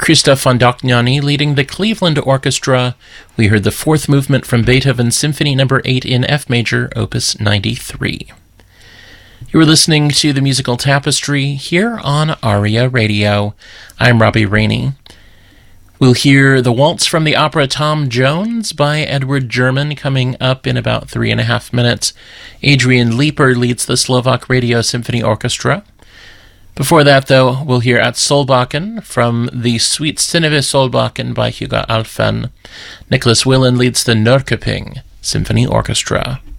Christoph von Dohnányi leading the Cleveland Orchestra. We heard the fourth movement from Beethoven's Symphony No. 8 in F major, Opus 93. You were listening to The Musical Tapestry here on ARIA Radio. I'm Robbie Rainey. We'll hear the waltz from the opera Tom Jones by Edward German coming up in about 3.5 minutes. Adrian Leeper leads the Slovak Radio Symphony Orchestra. Before that, though, we'll hear At Solbakken from the Suite Synnöve Solbakken by Hugo Alphen. Nicholas Willen leads the Norrköping Symphony Orchestra.